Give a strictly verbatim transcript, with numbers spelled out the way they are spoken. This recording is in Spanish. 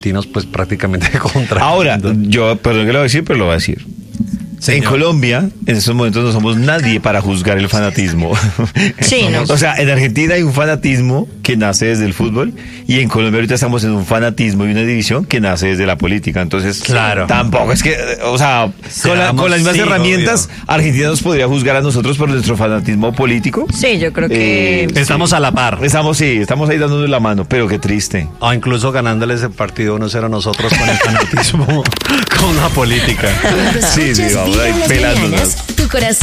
argentinos, pues prácticamente contra. Ahora, yo, perdón que lo voy a decir, pero lo voy a decir. Señor. En Colombia, en estos momentos no somos nadie para juzgar el fanatismo. Sí, no. O sea, en Argentina hay un fanatismo que nace desde el fútbol y en Colombia ahorita estamos en un fanatismo y una división que nace desde la política. Entonces, claro. Tampoco es que, o sea, con, la, con las mismas sí, herramientas, obvio. Argentina nos podría juzgar a nosotros por nuestro fanatismo político. Sí, yo creo que... Eh, estamos sí. a la par. Estamos, sí, estamos ahí dándonos la mano, pero qué triste. O incluso ganándoles el partido uno cero a nosotros con el fanatismo, con la política. Sí, sí, vamos ahí pelándonos. Tu corazón